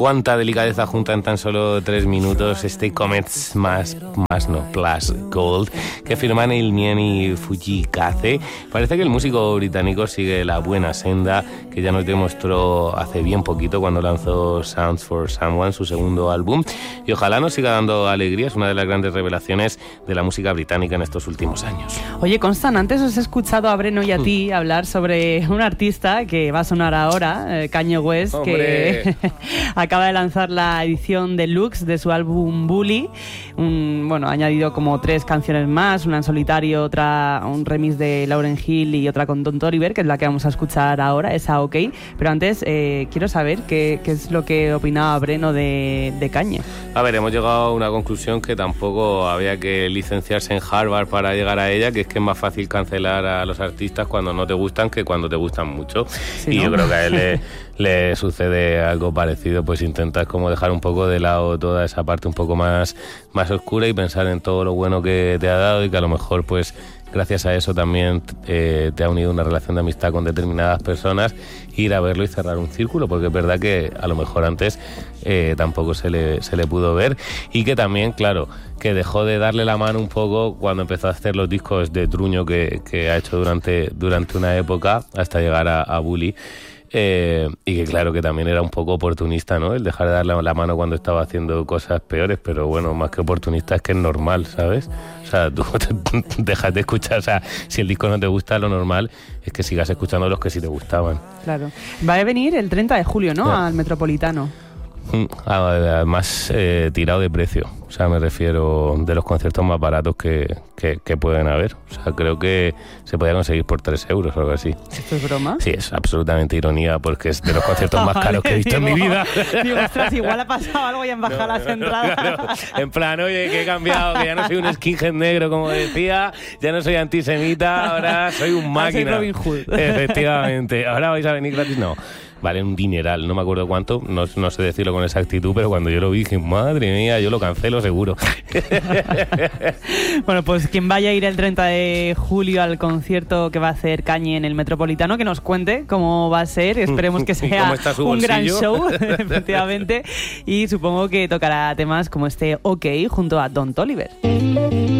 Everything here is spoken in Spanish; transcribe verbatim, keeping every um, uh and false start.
cuánta delicadeza junta en tan solo tres minutos este Comets más, más no, Plus Gold, que firman el Nieni Fujikaze. Parece que el músico británico sigue la buena senda que ya nos demostró hace bien poquito cuando lanzó Sounds for Someone, su segundo álbum, y ojalá nos siga dando alegría. Es una de las grandes revelaciones de la música británica en estos últimos años. Oye, Constan, antes os he escuchado a Breno y a ti mm. hablar sobre un artista que va a sonar ahora, eh, Kanye West, ¡hombre! Que acaba de lanzar la edición deluxe de su álbum Bully. Un, bueno, ha añadido como tres canciones más, una en solitario, otra, un remix de Lauryn Hill y otra con Don Toliver, que es la que vamos a escuchar ahora, esa OK. Pero antes eh, quiero saber qué, qué es lo que opinaba Breno de, de Kanye. A ver, hemos llegado a una conclusión que tampoco había que licenciarse en Harvard para llegar a ella, que es que es más fácil cancelar a los artistas cuando no te gustan que cuando te gustan mucho. Sí, y ¿no? Yo creo que a él le, le sucede algo parecido, pues intentas como dejar un poco de lado toda esa parte un poco más, más oscura y pensar en todo lo bueno que te ha dado y que a lo mejor pues gracias a eso también eh, te ha unido una relación de amistad con determinadas personas, ir a verlo y cerrar un círculo, porque es verdad que a lo mejor antes eh, tampoco se le, se le pudo ver, y que también, claro, que dejó de darle la mano un poco cuando empezó a hacer los discos de truño que, que ha hecho durante, durante una época hasta llegar a, a Bully. Eh, y que claro que también era un poco oportunista, ¿no? El dejar de darle la mano cuando estaba haciendo cosas peores, pero bueno, más que oportunista es que es normal, ¿sabes? O sea, tú dejas de escuchar, o sea, si el disco no te gusta, lo normal es que sigas escuchando los que sí te gustaban. Claro. Va a venir el treinta de julio, ¿no? Yeah. Al Metropolitano. Además, eh, tirado de precio. O sea, me refiero de los conciertos más baratos que, que, que pueden haber. O sea, creo que se podía conseguir por tres euros o algo así. ¿Esto es broma? Sí, es absolutamente ironía porque es de los conciertos más caros que he visto digo, en mi vida. Digo, ostras, igual ha pasado algo y han bajado no, las no, entradas. No, no. En plan, oye, que he cambiado, que ya no soy un skinhead negro, como decía, ya no soy antisemita, ahora soy un máquina. Soy Robin Hood. Efectivamente. Ahora vais a venir gratis. No. Vale un dineral, no me acuerdo cuánto, no, no sé decirlo con exactitud, pero cuando yo lo vi dije, madre mía, yo lo cancelo seguro. Bueno, pues quien vaya a ir el treinta de julio al concierto que va a hacer Kanye en el Metropolitano, que nos cuente cómo va a ser, esperemos que sea un gran show, efectivamente, y supongo que tocará temas como este OK junto a Don Toliver.